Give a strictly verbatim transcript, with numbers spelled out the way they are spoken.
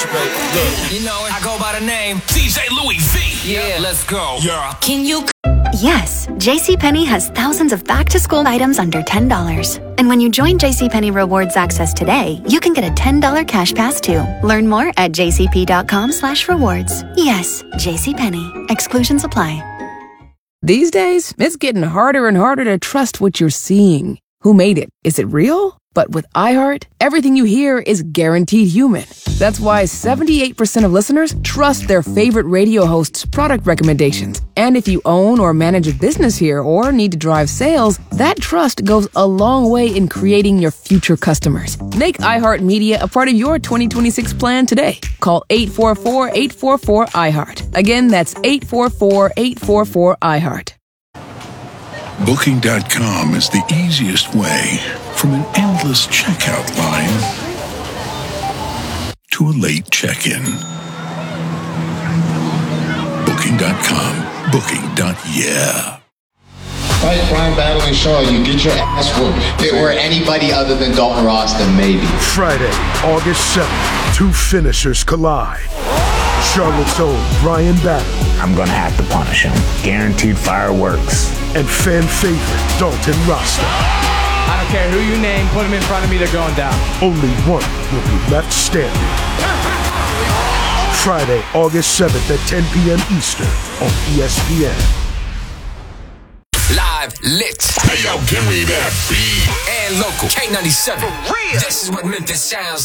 straight. Look, you know it. I go by the name D J Louis V. Yeah, let's go. Yeah. Can you... Yes, JCPenney has thousands of back-to-school items under ten dollars. And when you join JCPenney Rewards Access today, you can get a ten dollars cash pass too. Learn more at jcp.com slash rewards. Yes, JCPenney. Exclusions apply. These days, it's getting harder and harder to trust what you're seeing. Who made it? Is it real? But with iHeart, everything you hear is guaranteed human. That's why seventy-eight percent of listeners trust their favorite radio host's product recommendations. And if you own or manage a business here or need to drive sales, that trust goes a long way in creating your future customers. Make iHeartMedia a part of your twenty twenty-six plan today. Call eight four four, eight four four, iHeart. Again, that's eight four four, eight four four, iHeart. Booking dot com is the easiest way from an endless checkout line to a late check-in. Booking dot com. Booking. Yeah. Fight Brian battling Shaw, you get your ass whooped. If it were anybody other than Dalton Ross, then maybe. Friday, August seventh, two finishers collide. Charlotte's own Brian Battle. I'm gonna have to punish him. Guaranteed fireworks. And fan favorite Dalton Rasta. I don't care who you name, put him in front of me, they're going down. Only one will be left standing. Friday, August seventh at ten p.m. Eastern on E S P N. Live, lit. Hey, yo, give me that beat. And local. K ninety-seven. For real. This is what Memphis sounds like.